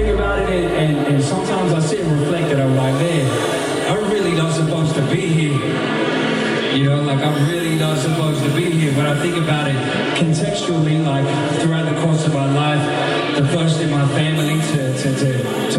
think about it, and sometimes I sit and reflect and I'm like, man, I'm really not supposed to be here. You know, like I'm really not supposed to be here. But I think about it contextually, like throughout the course of my life, the first in my family to